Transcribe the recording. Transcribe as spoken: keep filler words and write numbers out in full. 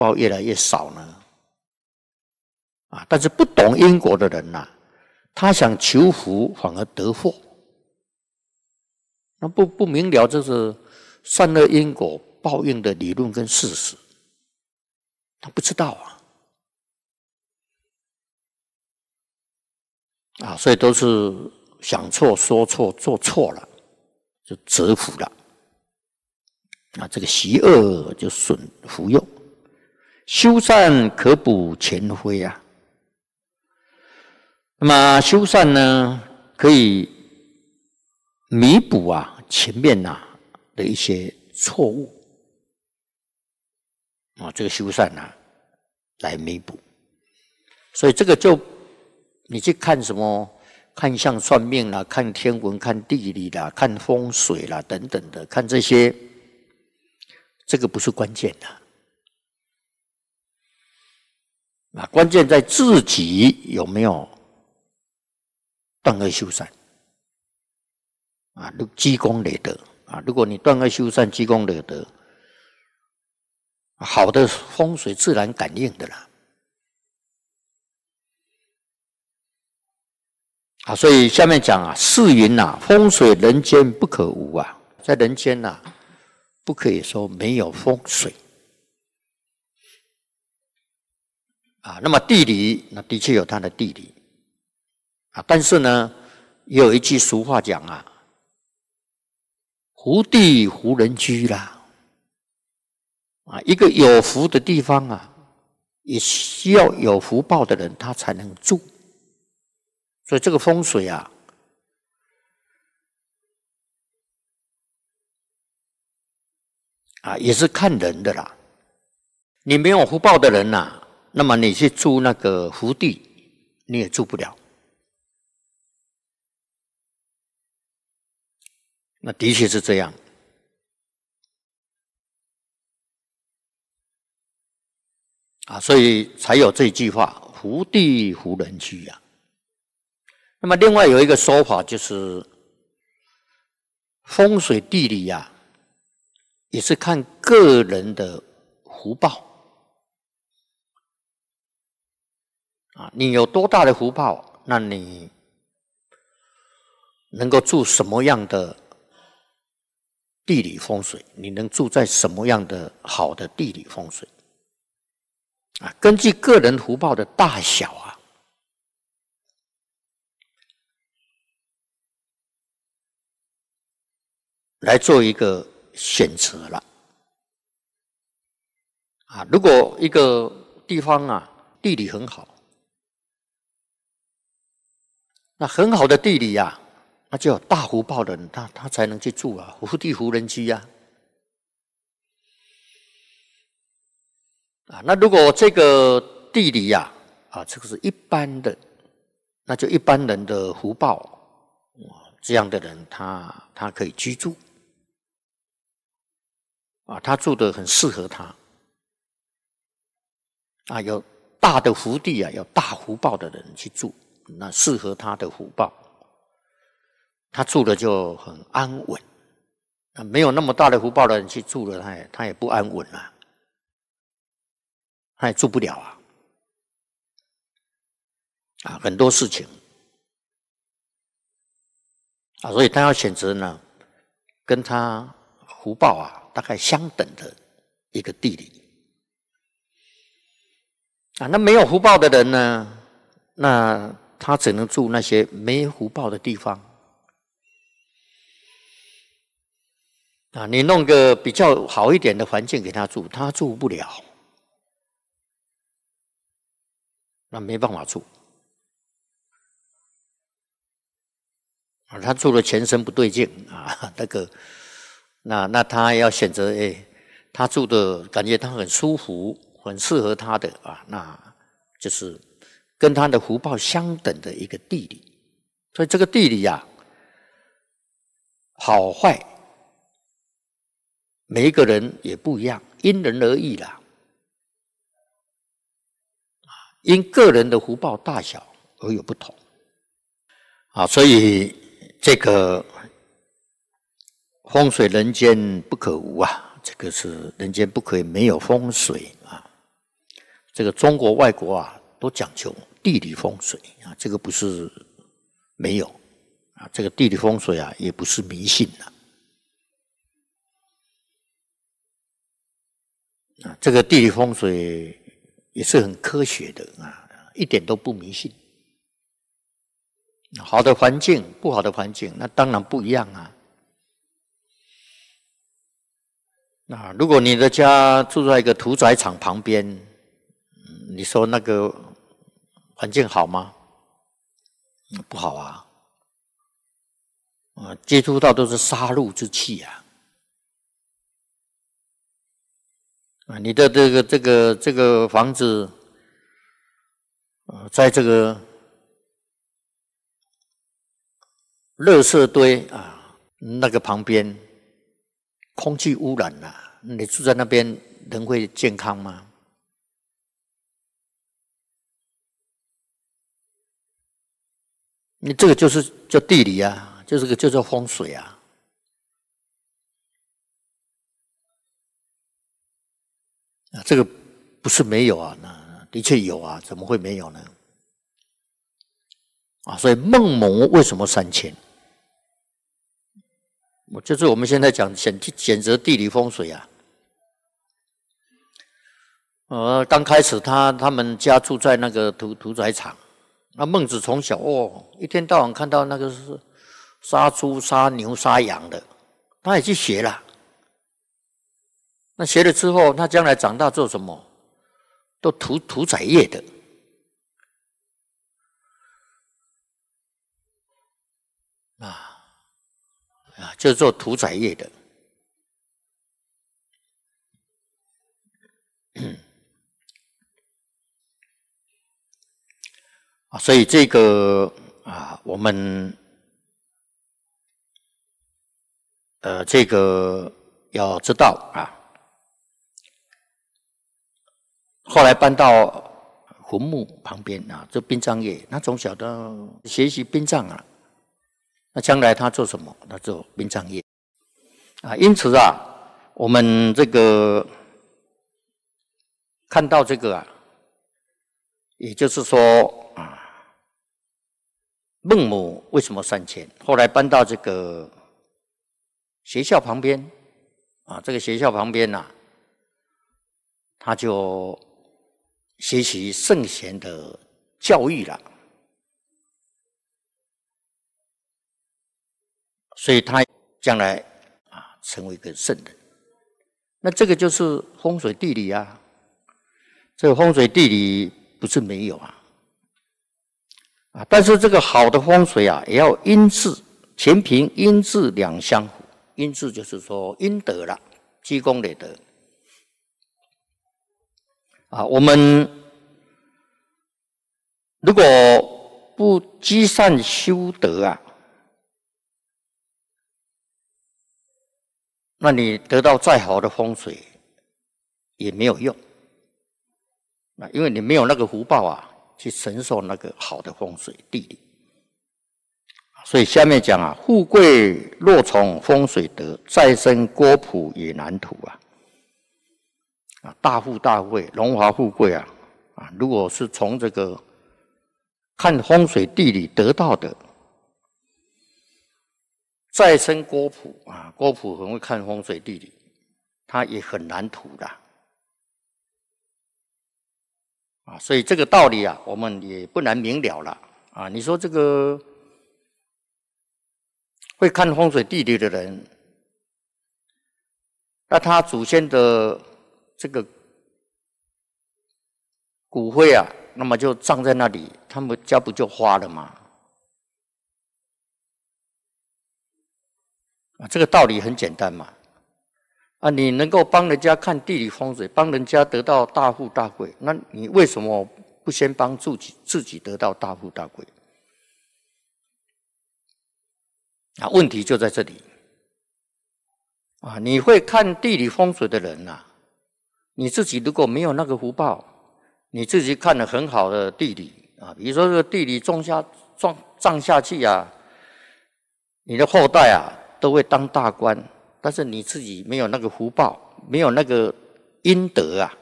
报越来越少呢？啊，但是不懂因果的人呐、啊，他想求福反而得祸。那不不明了这是善恶因果报应的理论跟事实，他不知道啊。啊，所以都是想错、说错、做错了，就折福了。啊，这个习恶就损福佑，修善可补前非啊。那么修善呢，可以弥补啊前面呐、啊、的一些错误啊，这个修善啊来弥补。所以这个就你去看什么，看相算命啦，看天文、看地理啦，看风水啦等等的，看这些。这个不是关键的，啊，关键在自己有没有断恶修善啊，积功累德啊。如果你断恶修善、积功累德，好的风水自然感应的啦。啊，所以下面讲啊，世云呐，风水人间不可无啊，在人间呐、啊。不可以说没有风水啊，那么地理那的确有它的地理啊，但是呢，也有一句俗话讲啊，福地福人居啦啊，一个有福的地方啊，也需要有福报的人他才能住，所以这个风水啊。啊，也是看人的啦。你没有福报的人呐、啊，那么你去住那个福地，你也住不了。那的确是这样。啊，所以才有这句话“福地福人居”啊。那么另外有一个说法就是风水地理呀、啊。也是看个人的福报啊，你有多大的福报，那你能够住什么样的地理风水？你能住在什么样的好的地理风水？啊，根据个人福报的大小啊，来做一个选择了。啊，如果一个地方啊地理很好，那很好的地理啊，那就有大福报的人，他他才能去住啊，福地福人居啊。啊，那如果这个地理呀、啊，啊，这个是一般的，那就一般人的福报，啊，这样的人他他可以居住，啊，他住的很适合他。啊，有大的福地啊，有大福报的人去住，那适合他的福报，他住的就很安稳。那没有那么大的福报的人去住了，他也他也不安稳啊，他也住不了啊。啊，很多事情啊，所以他要选择呢，跟他福报啊大概相等的一个地理。啊，那没有福报的人呢，那他只能住那些没福报的地方。啊，你弄个比较好一点的环境给他住，他住不了，那没办法住。啊，他住了全身不对劲啊，那个，那那他要选择，哎，他住的感觉他很舒服。很适合他的啊，那就是跟他的福报相等的一个地理，所以这个地理呀、啊，好坏，每一个人也不一样，因人而异啦，因个人的福报大小而有不同，啊，所以这个风水人间不可无啊，这个是人间不可以没有风水啊。 这个中国、外国啊，都讲究地理风水啊，这个不是没有啊，这个地理风水啊，也不是迷信啊。啊，这个地理风水也是很科学的啊，一点都不迷信。好的环境，不好的环境，那当然不一样啊。那如果你的家住在一个屠宰场旁边，你说那个环境好吗？不好啊，啊，接触到都是杀戮之气啊。啊，你的这个这个这个房子，呃，在这个垃圾堆啊，那个旁边，空气污染啊，你住在那边，人会健康吗？你这个就是叫地理啊，就是个就叫风水啊。啊，这个不是没有啊，那的确有啊，怎么会没有呢？啊，所以孟母为什么三迁？我就是我们现在讲选选择地理风水啊。呃，刚开始他他们家住在那个屠屠宰场，那孟子从小哦，一天到晚看到那个是杀猪、杀牛、杀羊的，他也去学了。那学了之后，他将来长大做什么？都屠屠宰业的。啊。啊，就是做屠宰业的，啊，所以这个啊，我们呃，这个要知道啊，后来搬到坟墓旁边啊，做殡葬业，他从小都学习殡葬啊，那将来他做什么？他做殡葬业。啊，因此啊，我们这个看到这个啊，也就是说啊，孟母为什么三迁？后来搬到这个学校旁边啊，这个学校旁边呐、啊，他就学习圣贤的教育了，所以他将来成为一个圣人，那这个就是风水地理啊。这个风水地理不是没有啊，啊，但是这个好的风水啊，也要阴质全凭阴质两相符。阴质就是说阴德了，积功累德啊。我们如果不积善修德啊，那你得到再好的风水也没有用，啊，因为你没有那个福报啊，去承受那个好的风水地理。所以下面讲啊，富贵若从风水得，再生郭璞也难图啊。啊，大富大贵、荣华富贵啊，啊，如果是从这个看风水地理得到的，再生郭璞啊，郭璞很会看风水地理，他也很难图的啊。所以这个道理啊，我们也不难明了了啊。你说这个会看风水地理的人，那他祖先的这个骨灰啊，那么就葬在那里，他们家不就花了吗？啊，这个道理很简单嘛。啊，你能够帮人家看地理风水，帮人家得到大富大贵，那你为什么不先帮自己自己得到大富大贵？啊，问题就在这里。啊，你会看地理风水的人呐、啊，你自己如果没有那个福报，你自己看了很好的地理啊，比如说这个地理种下种葬下去啊，你的后代啊都会当大官，但是你自己没有那个福报，没有那个阴德啊，